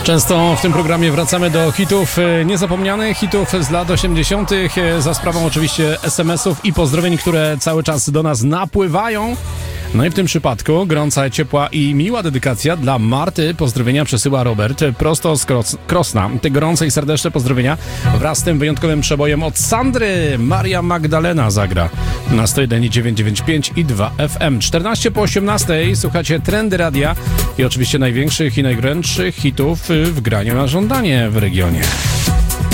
Często w tym programie wracamy do hitów niezapomnianych, hitów z lat 80. za sprawą oczywiście SMS-ów i pozdrowień, które cały czas do nas napływają. No i w tym przypadku gorąca, ciepła i miła dedykacja dla Marty. Pozdrowienia przesyła Robert prosto z Krosna. Te gorące i serdeczne pozdrowienia wraz z tym wyjątkowym przebojem od Sandry. Maria Magdalena zagra na 101,995 i 2 FM. 14 po 18 słuchacie Trendy Radia i oczywiście największych i najgorętszych hitów w graniu na żądanie w regionie.